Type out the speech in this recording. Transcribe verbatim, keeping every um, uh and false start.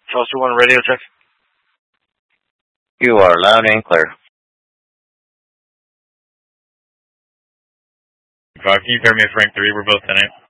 Charles two one radio check. You are loud and clear. Can you pair me with Frank three? We're both ten eight.